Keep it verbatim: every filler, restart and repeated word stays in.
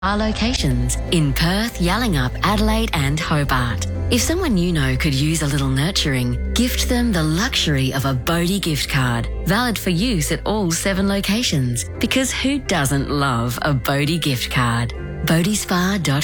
Our locations in Perth, Yallingup, Adelaide and Hobart. If someone you know could use a little nurturing, gift them the luxury of a Bodhi gift card, valid for use at all seven locations. Because who doesn't love a Bodhi gift card? bodhispa dot com